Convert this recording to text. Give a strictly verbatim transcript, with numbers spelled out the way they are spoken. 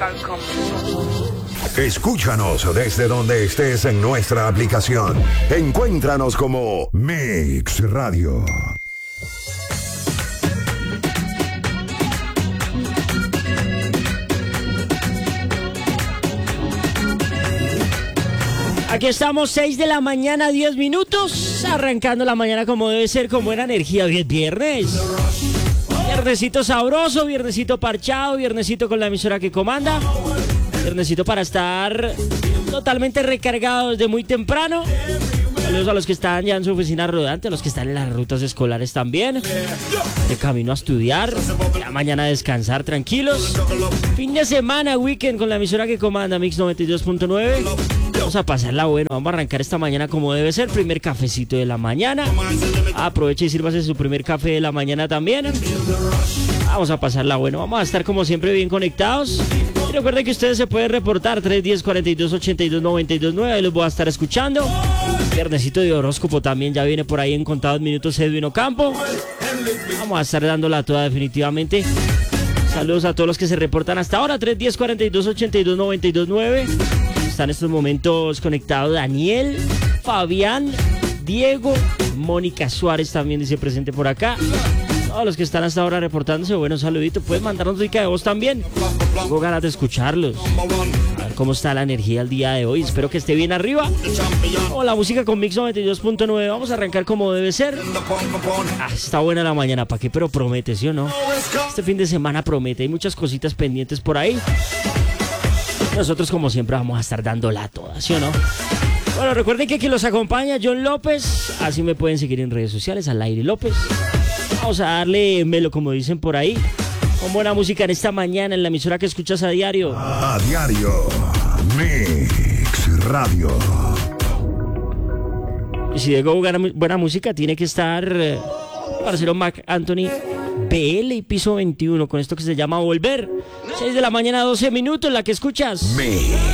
Escúchanos desde donde estés en nuestra aplicación. Encuéntranos como Mix Radio. Aquí estamos, seis de la mañana, diez minutos, arrancando la mañana como debe ser, con buena energía. Hoy es viernes. Viernesito sabroso, viernesito parchado, viernesito con la emisora que comanda. Viernesito para estar totalmente recargados de muy temprano. Saludos a los que están ya en su oficina rodante, a los que están en las rutas escolares también. De camino a estudiar, ya mañana a descansar tranquilos. Fin de semana, weekend con la emisora que comanda, Mix noventa y dos punto nueve. Vamos a pasarla bueno, vamos a arrancar esta mañana como debe ser. Primer cafecito de la mañana. Aproveche y sírvase su primer café de la mañana también. Vamos a pasarla bueno, vamos a estar como siempre bien conectados. Y recuerden que ustedes se pueden reportar tres diez, cuarenta y dos, ochenta y dos, noventa y dos, nueve. Ahí los voy a estar escuchando. Viernesito de horóscopo también ya viene por ahí en contados minutos Edwin Ocampo. Vamos a estar dándola toda definitivamente. Saludos a todos los que se reportan hasta ahora. tres diez, cuarenta y dos, ochenta y dos, noventa y dos, nueve. Están en estos momentos conectados Daniel, Fabián, Diego, Mónica Suárez también dice presente por acá. Todos los que están hasta ahora reportándose, bueno, saludito. Puedes mandarnos rica de voz también. Tengo ganas de escucharlos. A ver cómo está la energía el día de hoy. Espero que esté bien arriba. O la música con Mix noventa y dos punto nueve. Vamos a arrancar como debe ser. Ah, está buena la mañana, ¿para qué? Pero promete, ¿sí o no? Este fin de semana promete. Hay muchas cositas pendientes por ahí. Nosotros como siempre vamos a estar dándola toda, ¿sí o no? Bueno, recuerden que aquí los acompaña John López. Así me pueden seguir en redes sociales, al aire López. Vamos a darle melo, como dicen por ahí, con buena música en esta mañana en la emisora que escuchas a diario. A diario, Mix Radio. Y si digo buena música, tiene que estar eh, parcero Marc Anthony B L y Piso veintiuno, con esto que se llama Volver. seis de la mañana, doce minutos, la que escuchas. Mix.